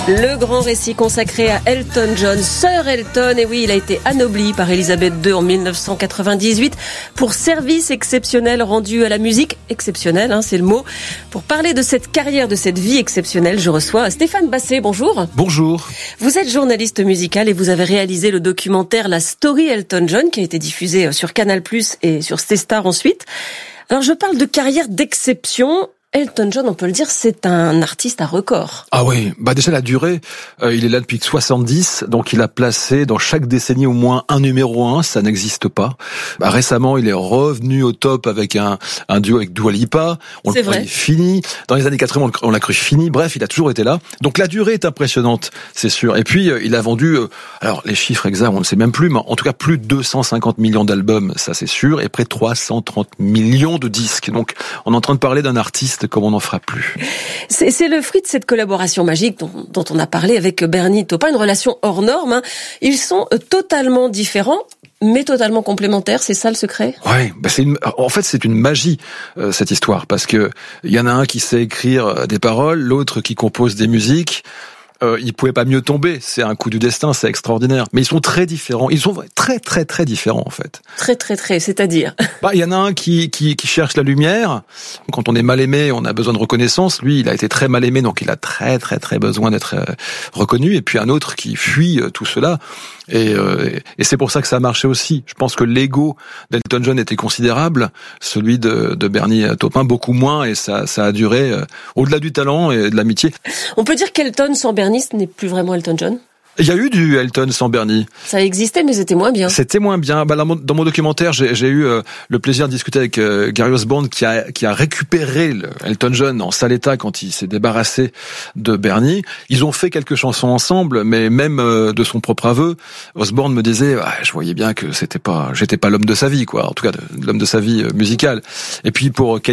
Le grand récit consacré à Elton John, Sir Elton, et oui, il a été anobli par Elisabeth II en 1998 pour service exceptionnel rendu à la musique. Exceptionnel, c'est le mot. Pour parler de cette carrière, de cette vie exceptionnelle, je reçois Stéphane Basset. Bonjour. Bonjour. Vous êtes journaliste musical et vous avez réalisé le documentaire La Story Elton John qui a été diffusé sur Canal+ et sur C-Star ensuite. Alors je parle de carrière d'exception. Elton John, on peut le dire, c'est un artiste à record. Ah oui, déjà la durée, il est là depuis 70, donc il a placé dans chaque décennie au moins un numéro 1, ça n'existe pas. Récemment, il est revenu au top avec un duo avec Dua Lipa, on le croyait fini. Dans les années 80, on l'a cru fini. Bref, il a toujours été là. Donc la durée est impressionnante, c'est sûr. Et puis, il a vendu, alors les chiffres exacts, on ne sait même plus, mais en tout cas plus de 250 millions d'albums, ça c'est sûr, et près de 330 millions de disques. Donc on est en train de parler d'un artiste comme on n'en fera plus. C'est le fruit de cette collaboration magique dont on a parlé avec Bernie Taupin, une relation hors norme. Ils sont totalement différents, mais totalement complémentaires, c'est ça le secret ? Ouais, en fait c'est une magie cette histoire, parce que il y en a un qui sait écrire des paroles, l'autre qui compose des musiques. Ils pouvaient pas mieux tomber. C'est un coup du destin, c'est extraordinaire. Mais ils sont très différents. Ils sont très, très, très différents, en fait. Très, c'est-à-dire? Il y en a un qui cherche la lumière. Quand on est mal aimé, on a besoin de reconnaissance. Lui, il a été très mal aimé, donc il a très, très, très besoin d'être reconnu. Et puis un autre qui fuit tout cela. Et c'est pour ça que ça a marché aussi. Je pense que l'ego d'Elton John était considérable. Celui de Bernie Taupin, beaucoup moins. Et ça a duré au-delà du talent et de l'amitié. On peut dire qu'Elton sans Bernie, ce n'est plus vraiment Elton John ? Il y a eu du Elton sans Bernie. Ça existait, mais c'était moins bien. C'était moins bien. Dans mon documentaire, j'ai eu le plaisir de discuter avec Gary Osborne qui a récupéré Elton John en sale état quand il s'est débarrassé de Bernie. Ils ont fait quelques chansons ensemble, mais même de son propre aveu, Osborne me disait je voyais bien que j'étais pas l'homme de sa vie, quoi. En tout cas, l'homme de sa vie musicale. Et puis pour